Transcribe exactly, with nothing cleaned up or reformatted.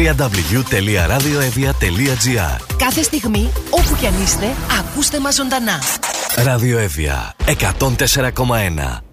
double-u double-u double-u τελεία radioevia τελεία gr. Κάθε στιγμή, όπου κι αν είστε, ακούστε μας ζωντανά. Radio Evia εκατόν τέσσερα κόμμα ένα.